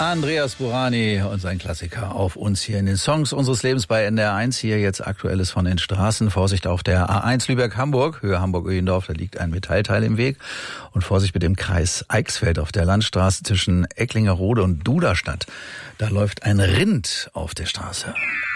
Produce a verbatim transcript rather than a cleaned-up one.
Andreas Burani und sein Klassiker auf uns hier in den Songs unseres Lebens bei N D R eins. Hier jetzt Aktuelles von den Straßen. Vorsicht auf der A eins Lübeck-Hamburg, Höhe Hamburg-Öhlendorf, da liegt ein Metallteil im Weg. Und Vorsicht mit dem Kreis Eichsfeld auf der Landstraße zwischen Ecklingerode und Duderstadt. Da läuft ein Rind auf der Straße.